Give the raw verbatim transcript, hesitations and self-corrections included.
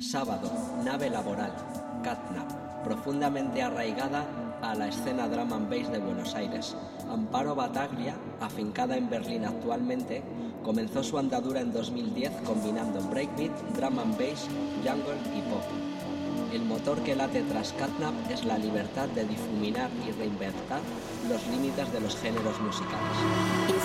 Sábado, nave laboral, Catnap, profundamente arraigada a la escena drum and bass de Buenos Aires. Amparo Battaglia, afincada en Berlín actualmente, comenzó su andadura en dos mil diez combinando breakbeat, drum and bass, jungle y pop. El motor que late tras Catnap es la libertad de difuminar y reinventar los límites de los géneros musicales.